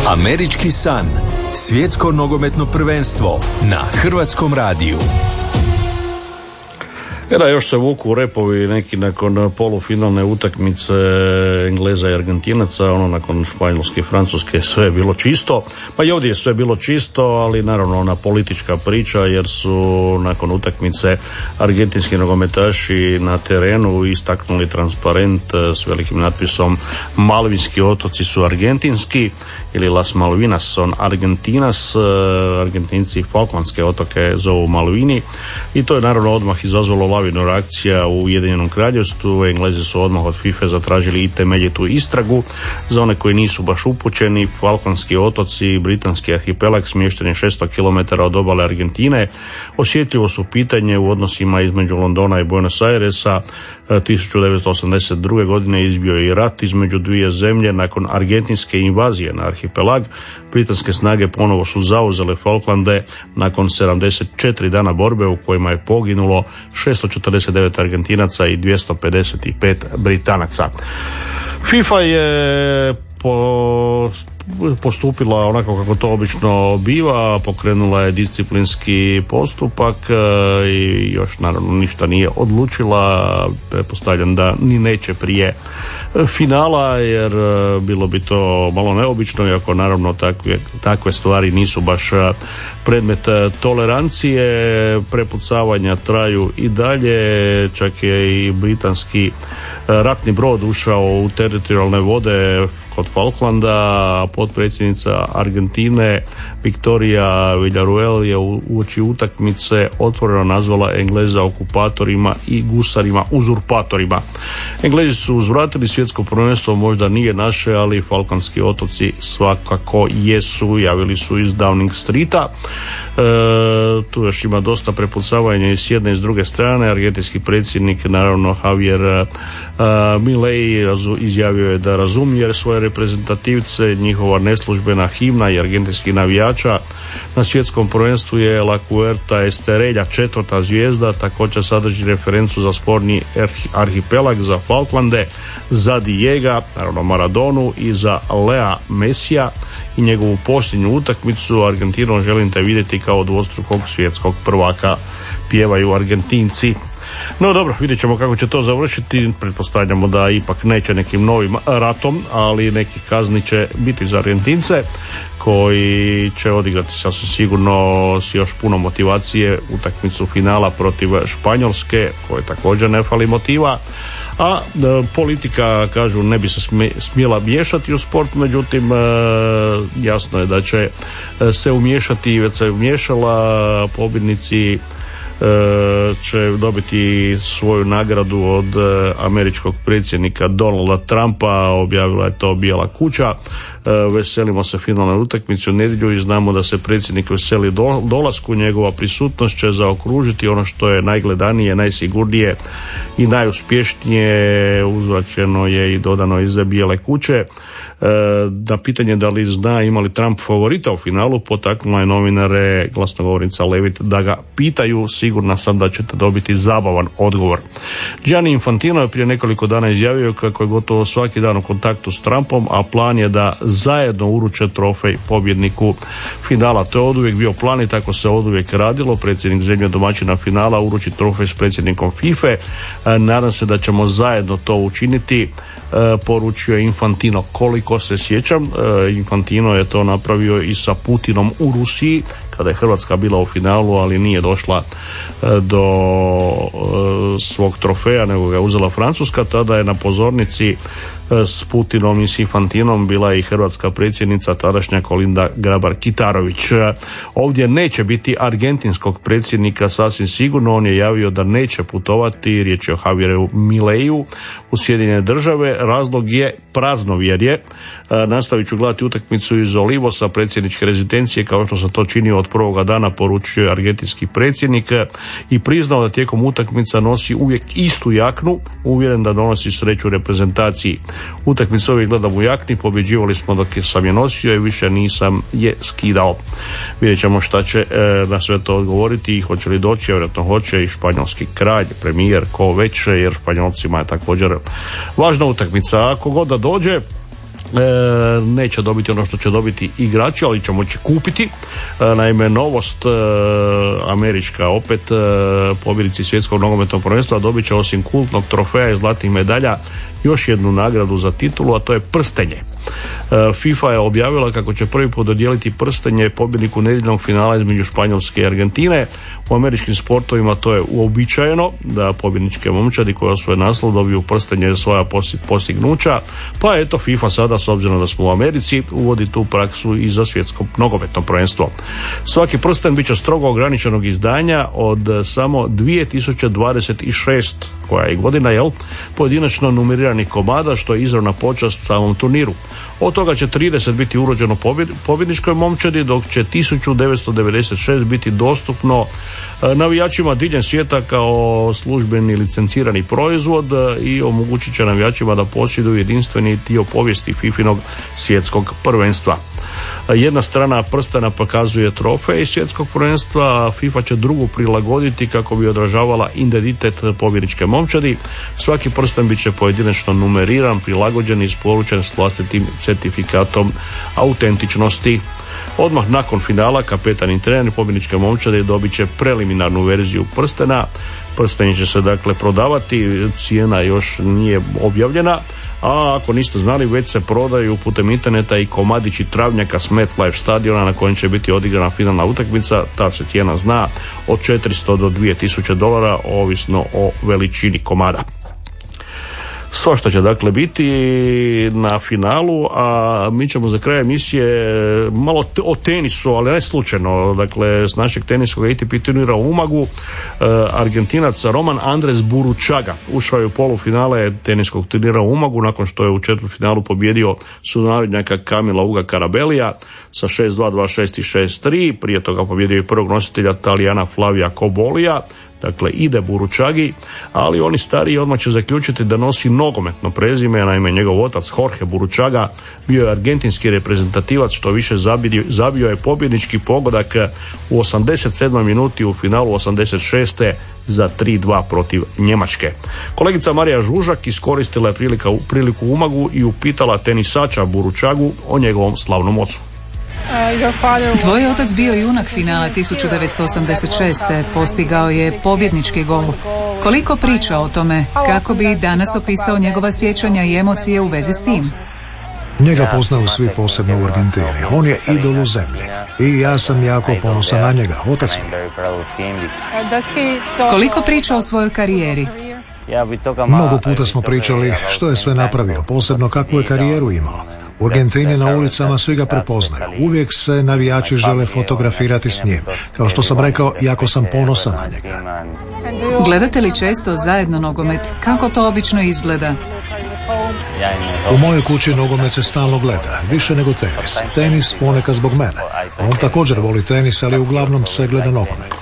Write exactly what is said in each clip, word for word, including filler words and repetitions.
Američki san. Svjetsko nogometno prvenstvo na Hrvatskom radiju. Era još se vuku repovi neki nakon polufinalne utakmice Engleza i Argentinaca, ono nakon Španjolske i Francuske sve je bilo čisto. Pa i ovdje je sve bilo čisto, ali naravno ona politička priča, jer su nakon utakmice argentinski nogometaši na terenu istaknuli transparent s velikim natpisom Malvinski otoci su argentinski ili Las Malvinas son Argentinas. Argentinci Falklandske otoke zovu Malvini i to je naravno odmah izazvalo lavinu reakcija u Ujedinjenom Kraljevstvu. Englezi su odmah od FIFA zatražili i temeljitu istragu. Za one koji nisu baš upućeni, Falklandski otoci, britanski arhipelag smješten je šesto kilometara od obale Argentine. Osjetljivo su pitanje u odnosima između Londona i Buenos Airesa. tisuću devetsto osamdeset druge. godine izbio je i rat između dvije zemlje. Nakon argentinske invazije na arhipelag, britanske snage ponovo su zauzele Falklande nakon sedamdeset četiri dana borbe u kojima je poginulo šesto četrdeset devet Argentinaca i dvjesto pedeset pet Britanaca. FIFA je po postupila onako kako to obično biva, pokrenula je disciplinski postupak i još naravno ništa nije odlučila. Pretpostavljam da ni neće prije finala, jer bilo bi to malo neobično, iako naravno takve, takve stvari nisu baš predmet tolerancije. Prepucavanja traju i dalje, čak je i britanski ratni brod ušao u teritorijalne vode kod Falklanda. Potpredsjednica Argentine Victoria Villarruel je uoči utakmice otvoreno nazvala Engleza okupatorima i gusarima uzurpatorima. Englezi su uzvratili, svjetsko prvenstvo možda nije naše, ali Falklandski otoci svakako jesu, javili su iz Downing Streeta. E, tu još ima dosta prepucavanja i s jedne i s druge strane. Argentinski predsjednik, naravno Javier uh, Milei, razu, izjavio je da razumije svoje reprezentativce. Njihova neslužbena himna i argentinskih navijača na svjetskom prvenstvu je La Cuerta Estrella, četvrta zvijezda. Također sadrži referencu za sporni arhipelag, za Falklande, za Diega, naravno Maradonu, i za Lea Mesija i njegovu posljednju utakmicu. Argentinom želim te vidjeti kao dvostrukog svjetskog prvaka, pjevaju Argentinci. No dobro, vidjet ćemo kako će to završiti. Pretpostavljamo da ipak neće nekim novim ratom, ali neki kazni će biti za Argentince, koji će odigrati sasvim sigurno s još puno motivacije utakmicu finala protiv Španjolske, koje također ne fali motiva. A e, politika, kažu, ne bi se smjela miješati u sport, međutim e, jasno je da će se umiješati, već se umiješala. Pobjednici će dobiti svoju nagradu od američkog predsjednika Donalda Trumpa, objavila je to Bijela kuća. Veselimo se finalnoj utakmici u nedjelju i znamo da se predsjednik veseli dolasku. Njegova prisutnost će zaokružiti ono što je najgledanije, najsigurnije i najuspješnije. Uzvraćeno je i dodano iz Bijele kuće. Na pitanje da li zna ima li Trump favorita u finalu, potaknula je novinare glasnogovornica Levitt da ga pitaju. Sigurna sam da ćete dobiti zabavan odgovor. Gianni Infantino je prije nekoliko dana izjavio kako je gotovo svaki dan u kontaktu s Trumpom, a plan je da zajedno uruče trofej pobjedniku finala. To je oduvijek bio plan i tako se oduvijek radilo. Predsjednik zemlje domaćina finala uruči trofej s predsjednikom FIFA. Nadam se da ćemo zajedno to učiniti, poručio je Infantino. Koliko se sjećam, Infantino je to napravio i sa Putinom u Rusiji, kada je Hrvatska bila u finalu, ali nije došla do svog trofeja, nego ga je uzela Francuska. Tada je na pozornici s Putinom i s Infantinom bila i hrvatska predsjednica, tadašnja Kolinda Grabar-Kitarović. Ovdje neće biti argentinskog predsjednika sasvim sigurno. On je javio da neće putovati. Riječ je o Javieru Mileiju u Sjedinjene Države. Razlog je praznovjerje. Nastavit ću gledati utakmicu iz Olivosa, predsjedničke rezidencije, kao što sam to činio od prvoga dana, poručio je argentinski predsjednik i priznao da tijekom utakmica nosi uvijek istu jaknu, uvjeren da donosi sreću reprezentaciji. Utakmicu uvijek gledam u jakni, pobjeđivali smo dok sam je nosio i više nisam je skidao. Vidjet ćemo šta će e, na sve to odgovoriti i hoće li doći, vjerojatno hoće i španjolski kralj, premijer, ko već, jer Španjolcima je također važna utakmica. Ako god da dođe, E, neće dobiti ono što će dobiti igrači, ali će moći kupiti. E, naime, novost e, američka opet e, pobjednici svjetskog nogometnog prvenstva dobit će osim kultnog trofeja i zlatnih medalja još jednu nagradu za titulu, a to je prstenje. FIFA je objavila kako će prvi put dodijeliti prstenje pobjedniku nedjeljnog finala između Španjolske i Argentine. U američkim sportovima to je uobičajeno da pobjedničke momčadi koje osvoje naslov dobiju prstenje svoja postignuća, pa eto FIFA sada, s obzirom da smo u Americi, uvodi tu praksu i za svjetsko nogometno prvenstvo. Svaki prsten bit će strogo ograničenog izdanja od samo dvije tisuće dvadeset šest koja je godina, jel, pojedinačno numeriranih komada, što je izravna počast samom turniru. Od toga će trideset biti urođeno pobjedničkoj momčadi, dok će tisuću devetsto devedeset šest biti dostupno navijačima diljem svijeta kao službeni licencirani proizvod i omogućit će navijačima da posjeduju jedinstveni dio povijesti fifinog svjetskog prvenstva. Jedna strana prstena pokazuje trofej svjetskog prvenstva, a FIFA će drugu prilagoditi kako bi odražavala identitet pobjedničke momčadi. Svaki prsten bit će pojedinačno numeriran, prilagođen i isporučen s vlastitim certifikatom autentičnosti. Odmah nakon finala kapetan i trener pobjedničke momčade dobit će preliminarnu verziju prstena. Prsteni će se dakle prodavati, cijena još nije objavljena, a ako niste znali, već se prodaju putem interneta i komadići travnjaka s MetLife stadiona na kojem će biti odigrana finalna utakmica. Ta se cijena zna od četiristo do dvije tisuće dolara, ovisno o veličini komada. Svašta će dakle biti na finalu, a mi ćemo za kraj emisije malo o tenisu, ali ne slučajno. Dakle, s našeg teniskog A T P turnira u Umagu, Argentinac Roman Andres Burruchaga ušao je u polufinale teniskog turnira u Umagu nakon što je u četvrtfinalu pobjedio sunarodnjaka Kamila Uga Carabellija sa šest dva, dva šest i šest tri. Prije toga pobjedio i prvog nositelja Talijana Flavija Cobolija. Dakle, ide Burruchagi, ali oni stariji odmah će zaključiti da nosi nogometno prezime. Naime, njegov otac Jorge Burruchaga bio je argentinski reprezentativac, što više zabio, zabio je pobjednički pogodak u osamdeset sedmoj minuti u finalu osamdeset šeste za tri dva protiv Njemačke. Kolegica Marija Žužak iskoristila je prilika, priliku u Umagu i upitala tenisača Burruchagu o njegovom slavnom ocu. Tvoj otac bio junak finala tisuću devetsto osamdeset šeste. Postigao je pobjednički gol. Koliko priča o tome? Kako bi danas opisao njegova sjećanja i emocije u vezi s tim? Njega poznaju svi, posebno u Argentini. On je idol u zemlji i ja sam jako ponosan na njega. Otac mi. Koliko priča o svojoj karijeri? Mnogo puta smo pričali što je sve napravio, posebno kakvu je karijeru imao. U Argentini na ulicama svi ga prepoznaju. Uvijek se navijači žele fotografirati s njim. Kao što sam rekao, jako sam ponosan na njega. Gledate li često zajedno nogomet? Kako to obično izgleda? U mojoj kući nogomet se stalno gleda, više nego tenis. Tenis ponekad zbog mene. On također voli tenis, ali uglavnom se gleda nogomet.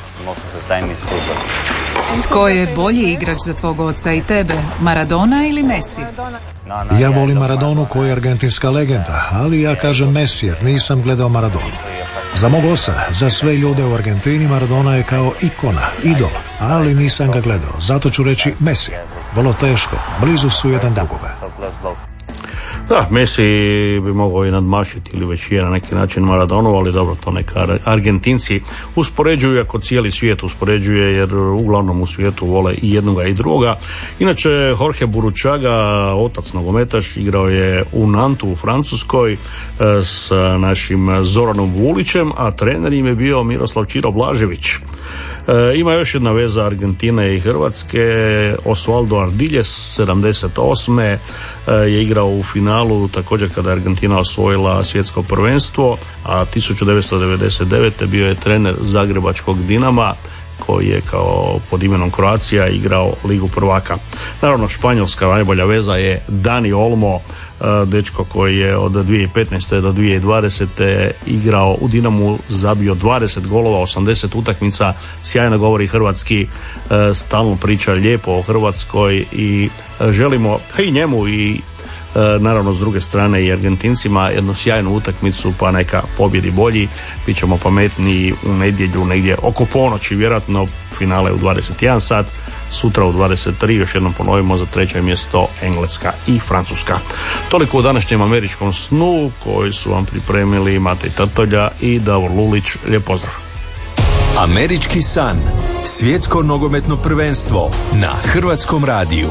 Tko je bolji igrač za tvog oca i tebe, Maradona ili Messi? Ja volim Maradonu koji je argentinska legenda, ali ja kažem Messi jer nisam gledao Maradonu. Za mog oca, za sve ljude u Argentini, Maradona je kao ikona, idol, ali nisam ga gledao, zato ću reći Messi. Vrlo teško, blizu su jedan drugove. Da, Messi bi mogao i nadmašiti ili već je na neki način Maradonu, ali dobro, to neka Argentinci uspoređuju, ako cijeli svijet uspoređuje, jer uglavnom u svijetu vole i jednoga i drugoga. Inače, Jorge Burruchaga, otac nogometaš, igrao je u Nantu u Francuskoj s našim Zoranom Vulićem, a trener im je bio Miroslav Ćiro Blažević. E, ima još jedna veza Argentine i Hrvatske. Osvaldo Ardiljes sedamdeset osme E, je igrao u finalu također kada je Argentina osvojila svjetsko prvenstvo, a tisuću devetsto devedeset devete bio je trener Zagrebačkog Dinama koji je kao pod imenom Croatia igrao Ligu prvaka. Naravno, španjolska najbolja veza je Dani Olmo, dečko koji je od dvije tisuće petnaeste do dvije tisuće dvadesete igrao u Dinamu, zabio dvadeset golova, osamdeset utakmica, sjajno govori hrvatski, stalno priča lijepo o Hrvatskoj i želimo i njemu i naravno s druge strane i Argentincima jednu sjajnu utakmicu, pa neka pobjedi bolji. Bit ćemo pametniji u nedjelju negdje oko ponoći, vjerojatno finale u dvadeset jedan sat. sutra u dvadeset tri, još jednom ponovimo, za treće mjesto Engleska i Francuska. Toliko u današnjem američkom snu koji su vam pripremili Matej Trtolja i Davor Lulić. Lijep pozdrav. Američki san. Svjetsko nogometno prvenstvo na Hrvatskom radiju.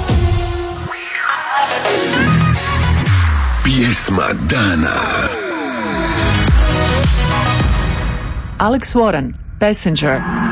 Pjesma dana. Alex Warren, Passenger.